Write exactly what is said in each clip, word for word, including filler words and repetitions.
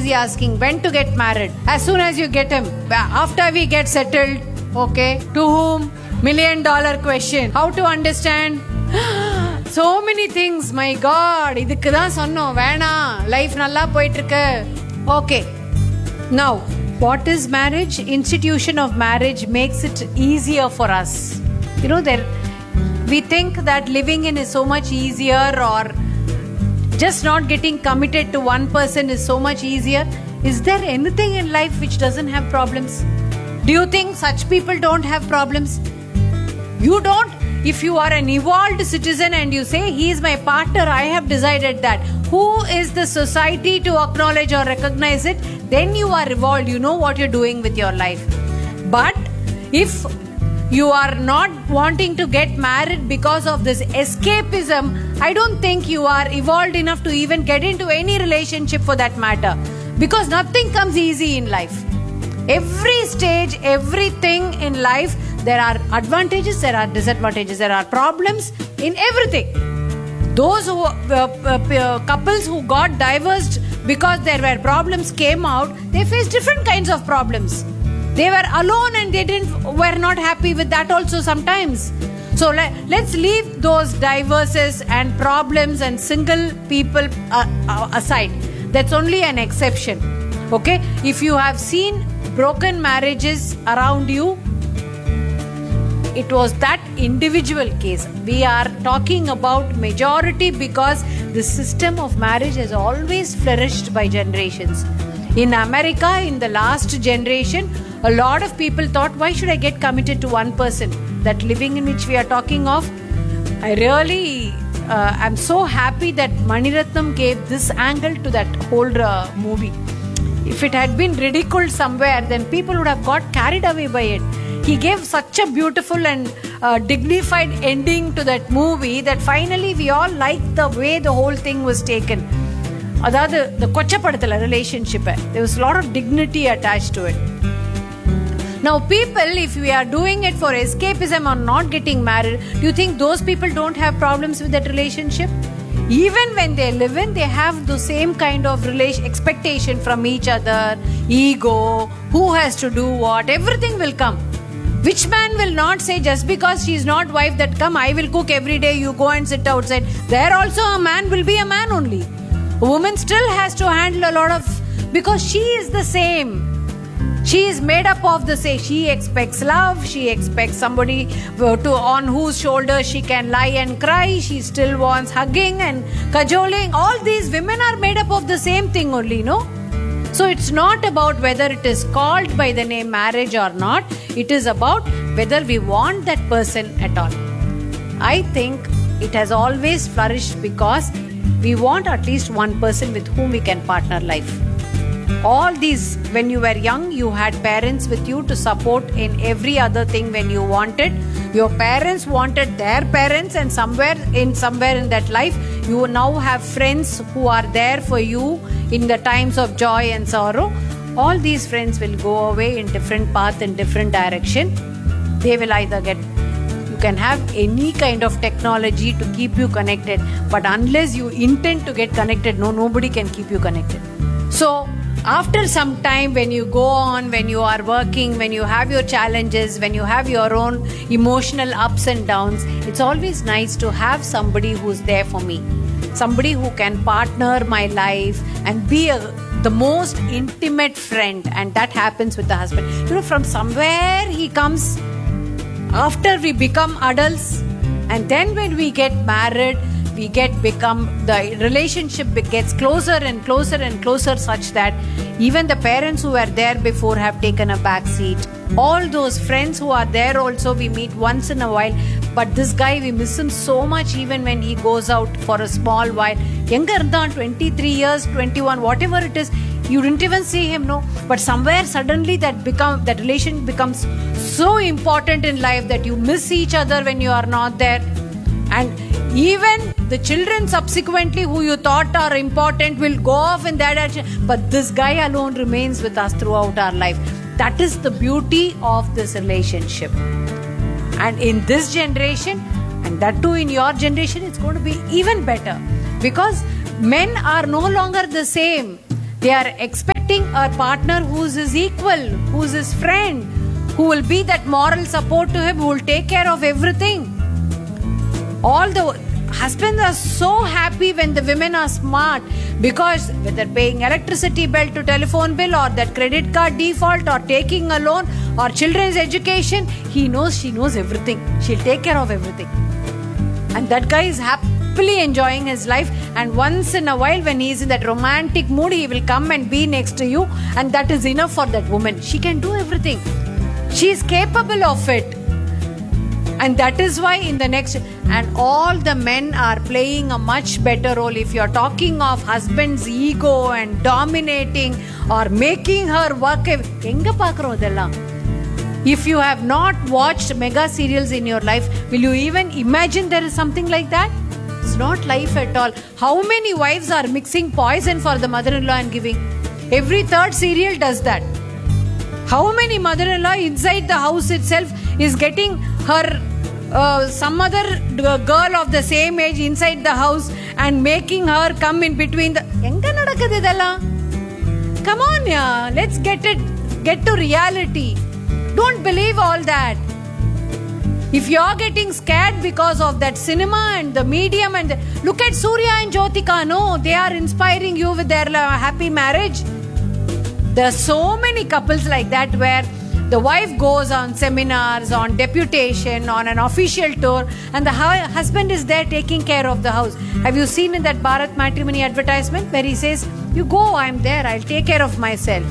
is he asking? When to get married? As soon as you get him. After we get settled. Okay. To whom? Million dollar question. How to understand? So many things. My God. Idukku dhaan sonnom. Vena. Life nalla poitrukku. Okay. Now, what is marriage? Institution of marriage makes it easier for us. You know, there we think that living in is so much easier, or just not getting committed to one person is so much easier. Is there anything in life which doesn't have problems? Do you think such people don't have problems? You don't. If you are an evolved citizen and you say, he is my partner, I have decided that. Who is the society to acknowledge or recognize it? Then you are evolved. You know what you're doing with your life. But if you are not wanting to get married because of this escapism, I don't think you are evolved enough to even get into any relationship for that matter. Because nothing comes easy in life. Every stage, everything in life, there are advantages, there are disadvantages, there are problems in everything. Those who, uh, uh, couples who got divorced because there were problems came out, they faced different kinds of problems. They were alone and they didn't were not happy with that also sometimes. So let, let's leave those divorces and problems and single people uh, uh, aside. That's only an exception. Okay? If you have seen broken marriages around you, it was that individual case. We are talking about majority because the system of marriage has always flourished by generations. In America, in the last generation, a lot of people thought, why should I get committed to one person? That living in which we are talking of, I really uh, am so happy that Mani Ratnam gave this angle to that whole uh, movie. If it had been ridiculed somewhere, then people would have got carried away by it. He gave such a beautiful and uh, dignified ending to that movie that finally we all liked the way the whole thing was taken. Adhaadu, the Kochapadathala relationship, there was a lot of dignity attached to it. Now people, if we are doing it for escapism or not getting married, do you think those people don't have problems with that relationship? Even when they live in, they have the same kind of relation, expectation from each other, ego, who has to do what, everything will come. Which man will not say, just because she is not wife, that come, I will cook every day, you go and sit outside. There also a man will be a man only. A woman still has to handle a lot of, because she is the same. She is made up of the same. She expects love. She expects somebody to on whose shoulder she can lie and cry. She still wants hugging and cajoling. All these women are made up of the same thing only, no? So it's not about whether it is called by the name marriage or not. It is about whether we want that person at all. I think it has always flourished because we want at least one person with whom we can partner life. All these, when you were young, you had parents with you to support in every other thing when you wanted. Your parents wanted their parents, and somewhere in somewhere in that life, you now have friends who are there for you in the times of joy and sorrow. All these friends will go away in different path, in different direction. They will either get, you can have any kind of technology to keep you connected, but unless you intend to get connected, no, nobody can keep you connected. So, after some time, when you go on, when you are working, when you have your challenges, when you have your own emotional ups and downs, it's always nice to have somebody who's there for me. Somebody who can partner my life and be a, the most intimate friend. And that happens with the husband. You know, from somewhere he comes after we become adults, and then when we get married, we get become, the relationship gets closer and closer and closer, such that even the parents who were there before have taken a back seat. All those friends who are there also, we meet once in a while, but this guy, we miss him so much even when he goes out for a small while. Younger than twenty-three years, twenty-one, whatever it is, you didn't even see him, no? But somewhere suddenly that become that relation becomes so important in life that you miss each other when you are not there. And even the children subsequently who you thought are important will go off in that direction, but this guy alone remains with us throughout our life. That is the beauty of this relationship. And in this generation, and that too in your generation, it's going to be even better, because men are no longer the same. They are expected selecting a partner who's his equal, who's his friend, who will be that moral support to him, who will take care of everything. All the husbands are so happy when the women are smart, because whether paying electricity bill to telephone bill, or that credit card default, or taking a loan, or children's education, he knows, she knows everything. She'll take care of everything. And that guy is happily enjoying his life, and once in a while when he is in that romantic mood, he will come and be next to you, and that is enough for that woman. She can do everything. She is capable of it. And that is why in the next, and all the men are playing a much better role. If you're talking of husband's ego and dominating or making her work, enga paakrom idella? If you have not watched mega serials in your life, will you even imagine there is something like that? It's not life at all. How many wives are mixing poison for the mother-in-law and giving? Every third serial does that. How many mother-in-law inside the house itself is getting her uh, some other girl of the same age inside the house and making her come in between the... Enga nadakadu idella? Come on, yeah. Let's get it, get to reality. Don't believe all that. If you're getting scared because of that cinema and the medium, and the, look at Surya and Jyotika, no, they are inspiring you with their uh, happy marriage. There are so many couples like that, where the wife goes on seminars, on deputation, on an official tour, and the hu- husband is there taking care of the house. Have you seen in that Bharat Matrimony advertisement where he says, you go, I'm there, I'll take care of myself.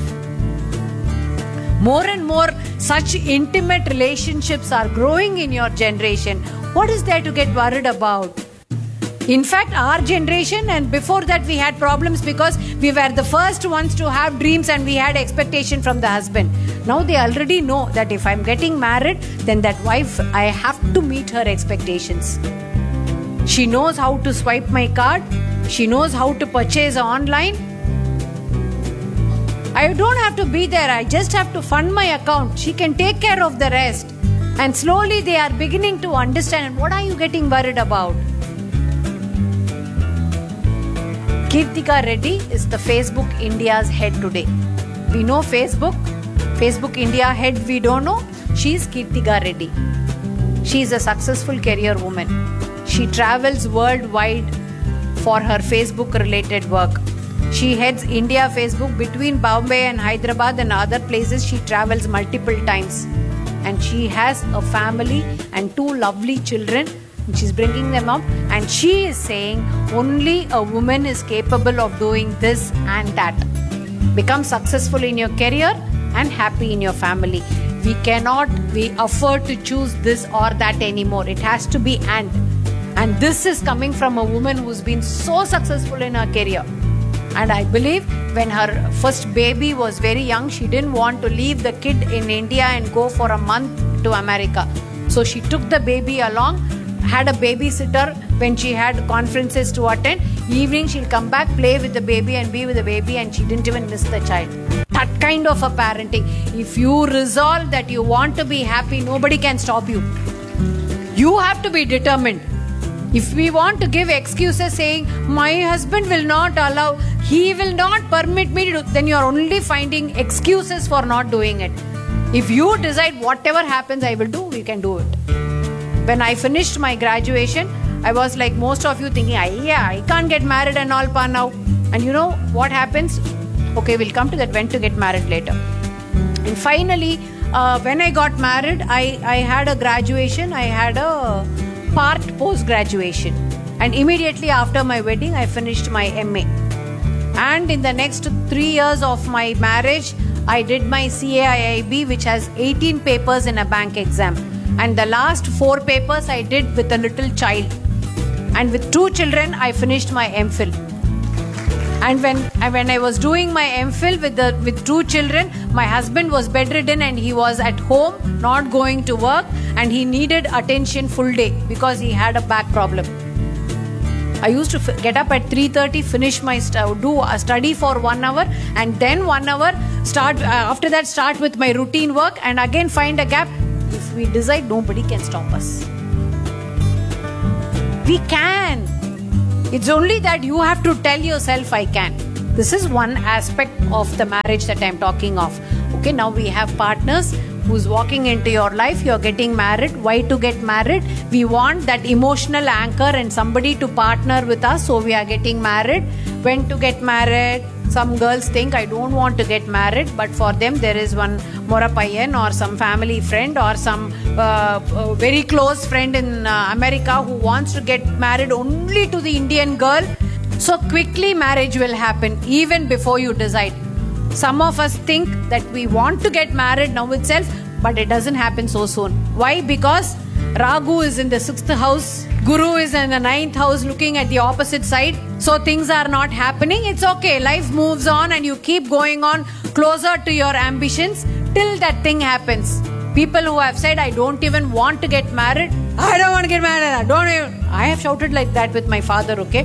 More and more such intimate relationships are growing in your generation. What is there to get worried about? In fact, our generation and before that, we had problems because we were the first ones to have dreams and we had expectation from the husband. Now they already know that if I'm getting married, then that wife, I have to meet her expectations. She knows how to swipe my card. She knows how to purchase online. I don't have to be there. I just have to fund my account. She can take care of the rest. And slowly they are beginning to understand. What are you getting worried about? Kirtika Reddy is the Facebook India's head today. We know Facebook. Facebook India head we don't know. She is Kirtika Reddy. She is a successful career woman. She travels worldwide for her Facebook related work. She heads India Facebook between Bombay and Hyderabad and other places. She travels multiple times. And she has a family and two lovely children. She's bringing them up. And she is saying only a woman is capable of doing this and that. Become successful in your career and happy in your family. We cannot we afford to choose this or that anymore. It has to be and. And this is coming from a woman who's been so successful in her career. And I believe when her first baby was very young, she didn't want to leave the kid in India and go for a month to America. So she took the baby along, had a babysitter when she had conferences to attend. Evening she'll come back, play with the baby and be with the baby, and she didn't even miss the child. That kind of a parenting. If you resolve that you want to be happy, nobody can stop you. You have to be determined. If we want to give excuses saying, my husband will not allow, he will not permit me to do, then you are only finding excuses for not doing it. If you decide whatever happens, I will do, we can do it. When I finished my graduation, I was like most of you thinking, yeah, I can't get married and all pa now. And you know what happens? Okay, we'll come to that, when to get married later. And finally, uh, when I got married, I, I had a graduation, I had a part post-graduation. And immediately after my wedding, I finished my M A. And in the next three years of my marriage, I did my C A I I B, which has eighteen papers in a bank exam. And the last four papers I did with a little child. And with two children, I finished my M Phil. And when, when I was doing my M Phil with, the, with two children, my husband was bedridden and he was at home, not going to work, and he needed attention full day because he had a back problem. I used to f- get up at three thirty, finish my st- do a study for one hour, and then one hour start. Uh, after that, start with my routine work, and again find a gap. If we decide, nobody can stop us. We can. It's only that you have to tell yourself, I can. This is one aspect of the marriage that I'm talking of. Okay, now we have partners who's walking into your life. You're getting married. Why to get married? We want that emotional anchor and somebody to partner with us, so we are getting married. When to get married? Some girls think I don't want to get married, but for them there is one Morapayan or some family friend or some uh, uh, very close friend in uh, America who wants to get married only to the Indian girl. So quickly marriage will happen even before you decide. Some of us think that we want to get married now itself, but it doesn't happen so soon. Why? Because Ragu is in the sixth house, Guru is in the ninth house looking at the opposite side. So things are not happening. It's okay. Life moves on and you keep going on closer to your ambitions till that thing happens. People who have said, I don't even want to get married. I don't want to get married. I don't even. I have shouted like that with my father, okay?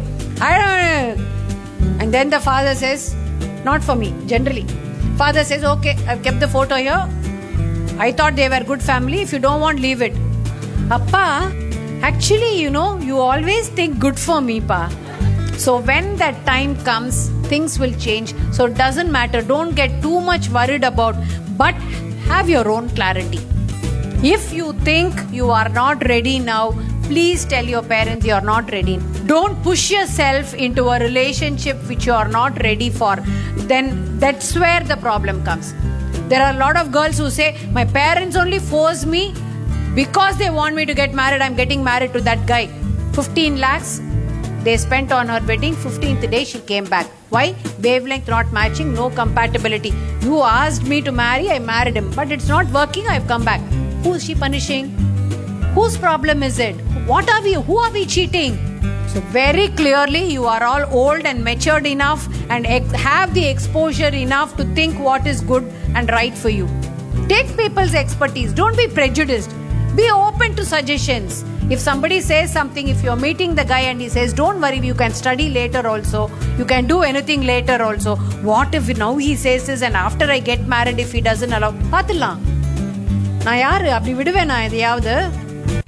I don't. And then the father says, not for me, generally. Father says, okay, I've kept the photo here. I thought they were good family. If you don't want, leave it. Appa, actually, you know, you always think good for me, pa. So when that time comes, things will change. So it doesn't matter. Don't get too much worried about, but have your own clarity. If you think you are not ready now, please tell your parents you are not ready. Don't push yourself into a relationship which you are not ready for. Then that's where the problem comes. There are a lot of girls who say, my parents only force me because they want me to get married. I'm getting married to that guy. fifteen lakhs they spent on her wedding. fifteenth day she came back. Why? Wavelength not matching, no compatibility. You asked me to marry, I married him. But it's not working, I've come back. Who is she punishing? Whose problem is it? What are we? Who are we cheating? So very clearly you are all old and matured enough and ex- have the exposure enough to think what is good and right for you. Take people's expertise. Don't be prejudiced. Be open to suggestions. If somebody says something, if you're meeting the guy and he says, don't worry, you can study later also. You can do anything later also. What if now he says this and after I get married, if he doesn't allow? Paathalam. Na yaru apdi viduvena idhiyavadhu?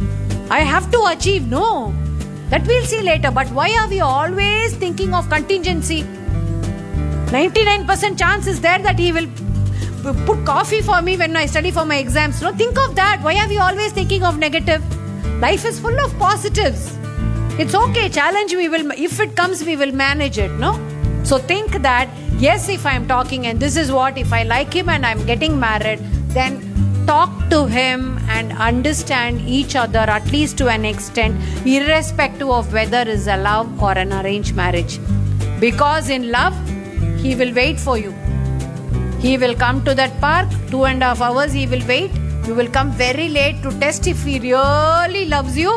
I have to achieve. No. That we'll see later. But why are we always thinking of contingency? ninety-nine percent chance is there that he will put coffee for me when I study for my exams. No, think of that. Why are we always thinking of negative? Life is full of positives. It's okay. Challenge we will. If it comes, we will manage it. No. So think that, yes, if I'm talking and this is what, if I like him and I'm getting married, then talk to him and understand each other at least to an extent, irrespective of whether it's a love or an arranged marriage. Because in love, he will wait for you. He will come to that park, two and a half hours he will wait. You will come very late to test if he really loves you.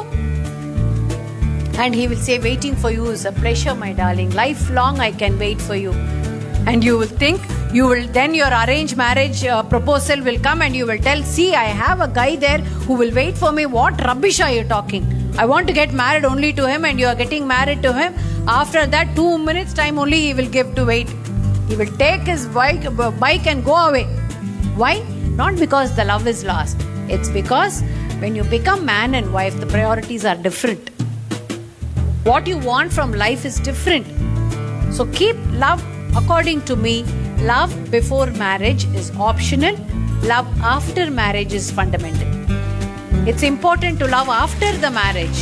And he will say, waiting for you is a pleasure, my darling. Lifelong I can wait for you. And you will think, you will then your arranged marriage uh, proposal will come and you will tell, see, I have a guy there who will wait for me. What rubbish are you talking? I want to get married only to him and you are getting married to him. After that, two minutes time only he will give to wait. He will take his bike, bike and go away. Why? Not because the love is lost. It's because when you become man and wife, the priorities are different. What you want from life is different. So keep love. According to me, love before marriage is optional. Love after marriage is fundamental. It's important to love after the marriage.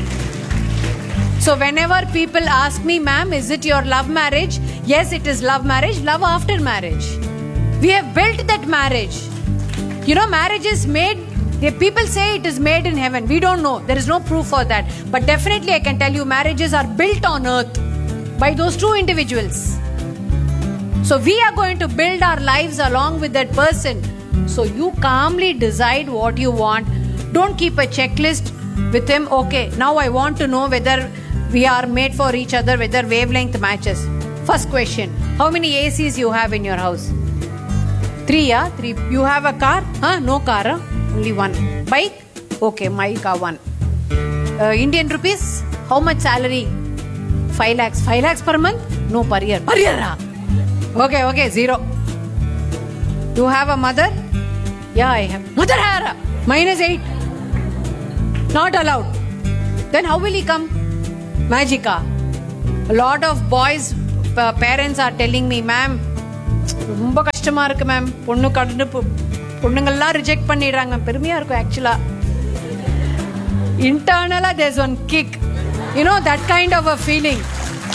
So whenever people ask me, ma'am, is it your love marriage? Yes, it is love marriage, love after marriage. We have built that marriage. You know, marriage is made, people say it is made in heaven. We don't know. There is no proof for that. But definitely I can tell you, marriages are built on earth by those two individuals. So we are going to build our lives along with that person. So you calmly decide what you want. Don't keep a checklist with him. Okay, now I want to know whether we are made for each other, whether wavelength matches. First question, how many A Cs you have in your house? Three, yeah? Three. You have a car? Huh? No car, huh? Only one. Bike? Okay, my car one. Uh, Indian rupees? How much salary? Five lakhs. Five lakhs per month? No, per year. Per year, huh? Okay, okay, zero. You have a mother? Yeah, I have. Mother Hara, minus eight. Not allowed. Then how will he come? Magica. A lot of boys uh, parents are telling me, ma'am, ரொம்ப கஷ்டமா இருக்கு ma'am, பொண்ணு கடந்து பொண்ணுங்கள்லாம் reject பண்ணிடுறாங்க ma'am. பெருமையா இருக்கும் ஆக்சுவலா. இன்டர்னலா there's one kick, you know, that kind of a feeling.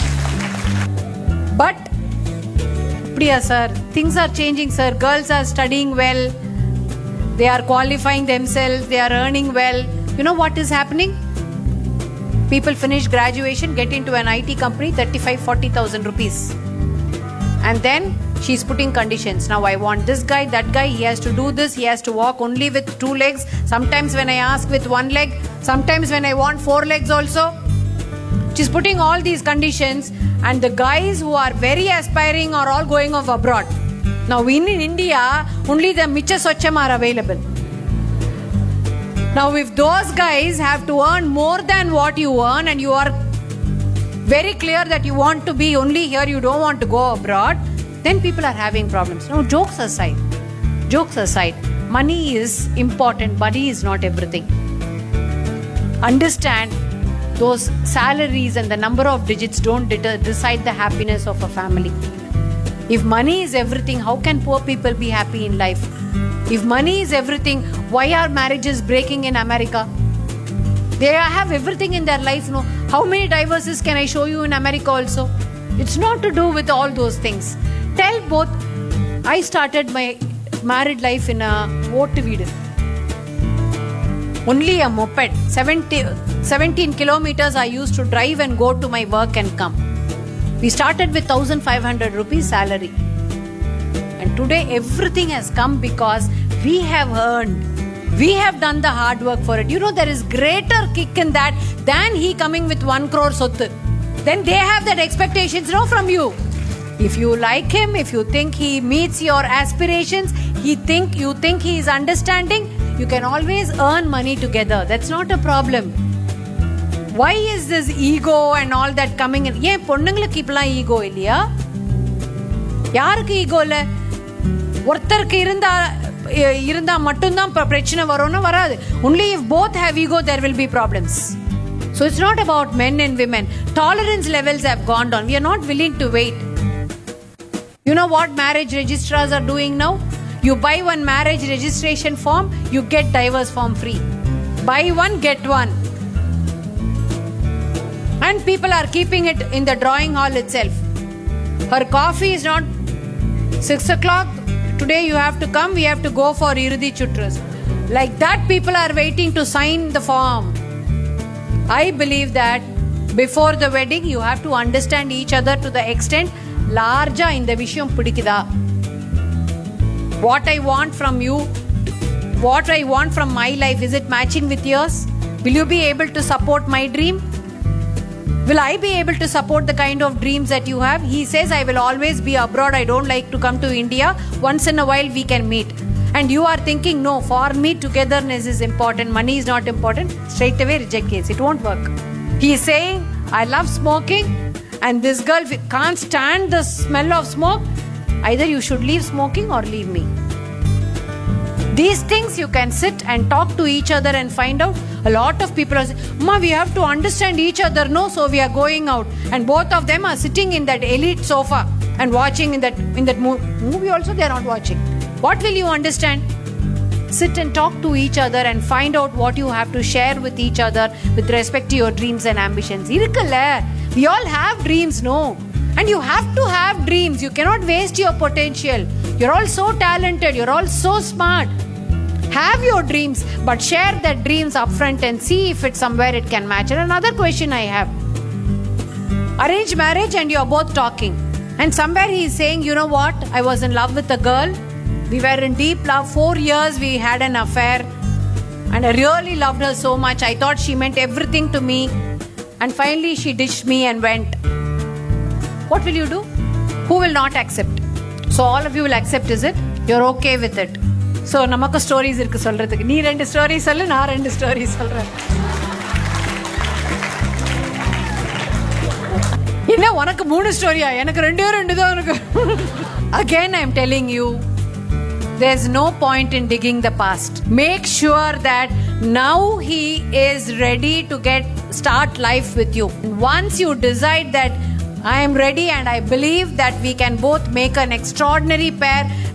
But அப்படியா sir, things are changing sir, girls are studying well, they are qualifying themselves, they are earning well. You know what is happening? People finish graduation, get into an I T company, thirty-five forty thousand rupees, and then she's putting conditions. Now I want this guy, that guy, he has to do this, he has to walk only with two legs, sometimes when I ask with one leg, sometimes when I want four legs also. She's putting all these conditions, and the guys who are very aspiring are all going off abroad. Now in India, only the micha socham are available. Now if those guys have to earn more than what you earn, and you are very clear that you want to be only here, you don't want to go abroad, then people are having problems. Now jokes aside, jokes aside, money is important, money is not everything. Understand, those salaries and the number of digits don't deter, decide the happiness of a family. If money is everything, how can poor people be happy in life? If money is everything, why are marriages breaking in America? They have everything in their life. No, how many divorces can I show you in America also? It's not to do with all those things. Tell both. I started my married life in a vote video. Only a moped. seventy, seventeen kilometers I used to drive and go to my work and come. We started with one thousand five hundred rupees salary. And today everything has come because we have earned. We have done the hard work for it. You know, there is greater kick in that than he coming with one crore sottu. Then they have that expectations now from you. If you like him, if you think he meets your aspirations, he think you think he is understanding, you can always earn money together. That's not a problem. Why is this ego and all that coming in? ஏன் பொண்ணுங்களுக்கு இப்பலாம் ego இல்லையா? யாருக்கு ego இல்ல? ஒருத்தருக்கு இருந்தா இருந்தா மட்டும்தான் பிரச்சனை வரும்னு வராது. Only if both have ego, there will be problems. So it's not about men and women. Tolerance levels have gone down. We are not willing to wait. You know what marriage registrars are doing now? You buy one marriage registration form, you get divorce form free. Buy one, get one. And people are keeping it in the drawing hall itself. Her coffee is not six o'clock. Today you have to come, we have to go for Irudi Chutras. Like that, people are waiting to sign the form. I believe that before the wedding, you have to understand each other to the extent, larger in the vishayam pidikida. What I want from you, what I want from my life, is it matching with yours? Will you be able to support my dream? Will I be able to support the kind of dreams that you have? He says, I will always be abroad. I don't like to come to India. Once in a while we can meet. And you are thinking, no, for me togetherness is important. Money is not important. Straight away reject case. It won't work. He is saying, I love smoking and this girl can't stand the smell of smoke. Either you should leave smoking or leave me. These things you can sit and talk to each other and find out. A lot of people are saying, Ma, we have to understand each other. No, so we are going out. And both of them are sitting in that elite sofa and watching in that in that mo- movie also they are not watching. What will you understand? Sit and talk to each other and find out what you have to share with each other with respect to your dreams and ambitions. We all have dreams, no? And you have to have dreams. You cannot waste your potential. You're all so talented. You're all so smart. Have your dreams, but share that dreams upfront and see if it's somewhere it can match. And another question I have. Arranged marriage and you're both talking. And somewhere he is saying, you know what? I was in love with a girl. We were in deep love. Four years we had an affair. And I really loved her so much. I thought she meant everything to me. And finally she ditched me and went. What will you do? Who will not accept? So all of you will accept, is it? You're okay with it. So namakku stories irukku solradhukku. Nee rendu stories sollu, na rendu stories solren. Enna unakku moonu story-ya? Enakku rendu rendu dhaan irukku. Again I am telling you, there's no point in digging the past. Make sure that now he is ready to get start life with you. Once you decide that I am ready and I believe that we can both make an extraordinary pair